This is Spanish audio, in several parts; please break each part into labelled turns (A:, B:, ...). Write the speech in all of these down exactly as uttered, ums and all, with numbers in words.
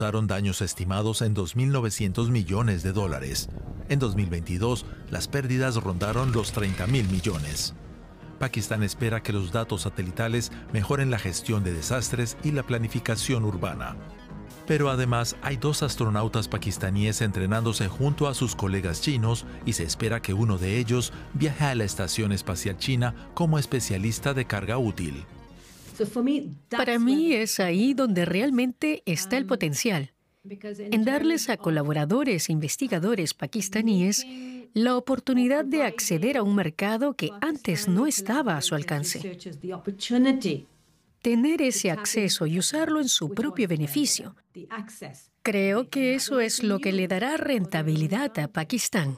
A: reportaron daños estimados en dos mil novecientos millones de dólares. En dos mil veintidós, las pérdidas rondaron los treinta mil millones. Pakistán espera que los datos satelitales mejoren la gestión de desastres y la planificación urbana. Pero además hay dos astronautas pakistaníes entrenándose junto a sus colegas chinos y se espera que uno de ellos viaje a la Estación Espacial China como especialista de carga útil.
B: Para mí es ahí donde realmente está el potencial, en darles a colaboradores e investigadores pakistaníes la oportunidad de acceder a un mercado que antes no estaba a su alcance. Tener ese acceso y usarlo en su propio beneficio. Creo que eso es lo que le dará rentabilidad a Pakistán.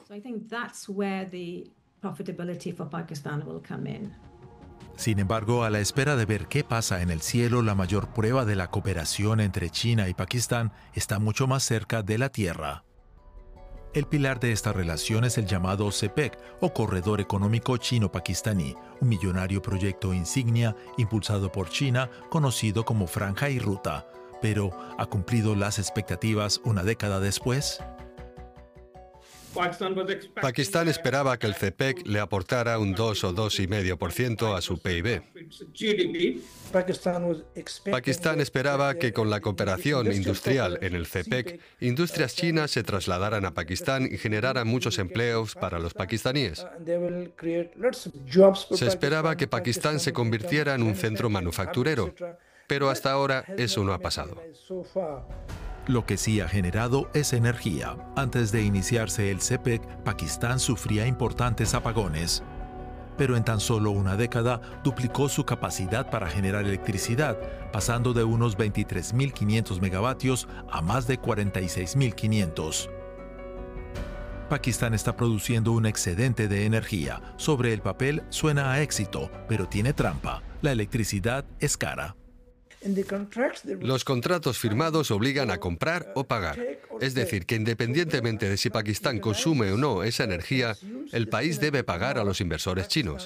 A: Sin embargo, a la espera de ver qué pasa en el cielo, la mayor prueba de la cooperación entre China y Pakistán está mucho más cerca de la tierra. El pilar de esta relación es el llamado CEPEC, o Corredor Económico Chino-Pakistaní, un millonario proyecto insignia impulsado por China, conocido como Franja y Ruta. Pero, ¿ha cumplido las expectativas una década después?
C: Pakistán esperaba que el CEPEC le aportara un dos o dos coma cinco por ciento a su P I B. Pakistán esperaba que con la cooperación industrial en el CEPEC, industrias chinas se trasladaran a Pakistán y generaran muchos empleos para los pakistaníes. Se esperaba que Pakistán se convirtiera en un centro manufacturero, pero hasta ahora eso no ha pasado.
A: Lo que sí ha generado es energía. Antes de iniciarse el CEPEC, Pakistán sufría importantes apagones. Pero en tan solo una década duplicó su capacidad para generar electricidad, pasando de unos veintitrés mil quinientos megavatios a más de cuarenta y seis mil quinientos. Pakistán está produciendo un excedente de energía. Sobre el papel suena a éxito, pero tiene trampa. La electricidad es cara.
C: Los contratos firmados obligan a comprar o pagar. Es decir, que independientemente de si Pakistán consume o no esa energía, el país debe pagar a los inversores chinos.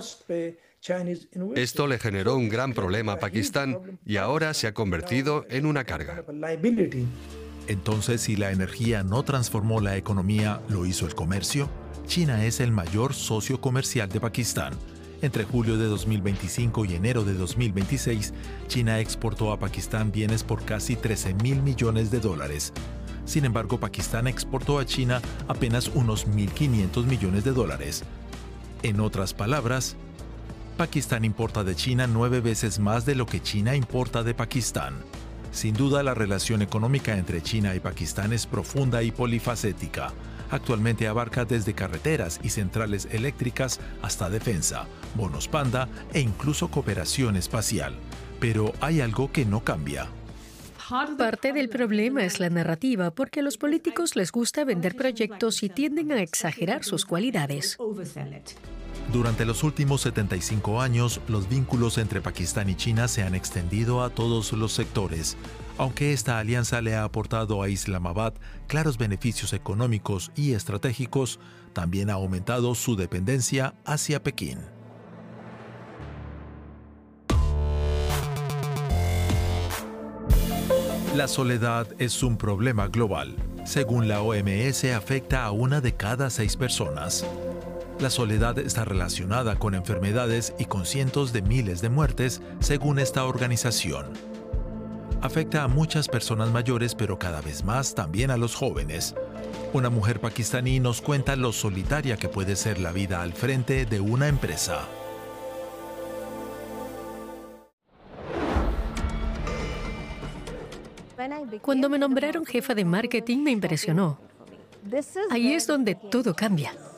C: Esto le generó un gran problema a Pakistán y ahora se ha convertido en una carga.
A: Entonces, si la energía no transformó la economía, ¿lo hizo el comercio? China es el mayor socio comercial de Pakistán. Entre julio de dos mil veinticinco y enero de dos mil veintiséis, China exportó a Pakistán bienes por casi trece mil millones de dólares. Sin embargo, Pakistán exportó a China apenas unos mil quinientos millones de dólares. En otras palabras, Pakistán importa de China nueve veces más de lo que China importa de Pakistán. Sin duda, la relación económica entre China y Pakistán es profunda y polifacética. Actualmente abarca desde carreteras y centrales eléctricas hasta defensa, bonos panda e incluso cooperación espacial. Pero hay algo que no cambia.
B: Parte del problema es la narrativa, porque a los políticos les gusta vender proyectos y tienden a exagerar sus cualidades.
A: Durante los últimos setenta y cinco años, los vínculos entre Pakistán y China se han extendido a todos los sectores. Aunque esta alianza le ha aportado a Islamabad claros beneficios económicos y estratégicos, también ha aumentado su dependencia hacia Pekín. La soledad es un problema global. Según la O M S, afecta a una de cada seis personas. La soledad está relacionada con enfermedades y con cientos de miles de muertes, según esta organización. Afecta a muchas personas mayores, pero cada vez más también a los jóvenes. Una mujer pakistaní nos cuenta lo solitaria que puede ser la vida al frente de una empresa.
B: Cuando me nombraron jefa de marketing me impresionó. Ahí es donde todo cambia.